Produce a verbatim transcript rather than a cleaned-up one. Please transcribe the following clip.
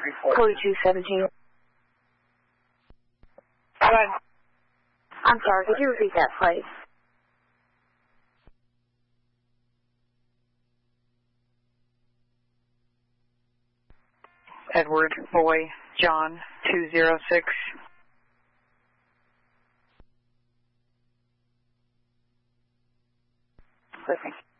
Code two seventeen. Go ahead. I'm sorry, could you repeat that, please? Edward Boy John two zero six. Perfect.